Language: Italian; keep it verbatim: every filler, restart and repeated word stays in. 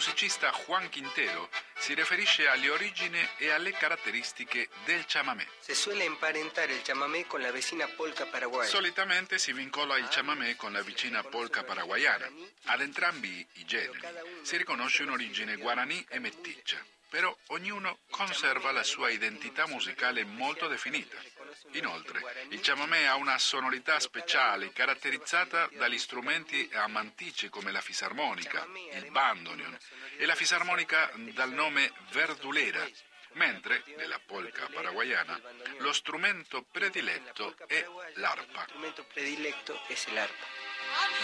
musicista Juan Quintero si riferisce alle origini e alle caratteristiche del chamamé. Se suele emparentare il chamamé con la vecina polca paraguaya. Solitamente si vincola il chamamé con la vicina polca paraguayana. Ad entrambi i generi si riconosce un'origine guaraní e meticcia, però ognuno conserva la sua identità musicale molto definita. Inoltre, il chamamé ha una sonorità speciale caratterizzata dagli strumenti a mantice come la fisarmonica, il bandoneon e la fisarmonica dal nome verdulera, mentre nella polca paraguayana lo strumento prediletto è l'arpa. Lo strumento predilecto es el arpa.